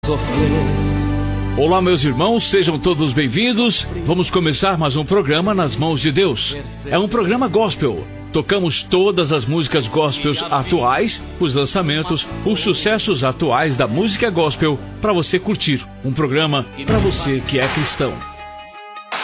Olá, meus irmãos, sejam todos bem-vindos. Vamos começar mais um programa nas mãos de Deus. É um programa gospel. Tocamos todas as músicas gospels atuais, os lançamentos, os sucessos atuais da música gospel para você curtir. Um programa para você que é cristão.